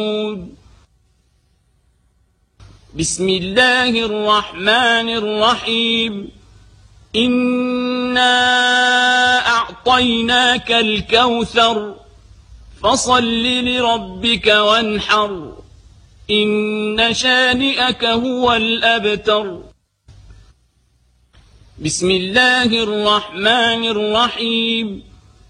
بسم الله الرحمن الرحيم إنا أعطيناك الكوثر فصل لربك وانحر إن شانئك هو الأبتر. بسم الله الرحمن الرحيم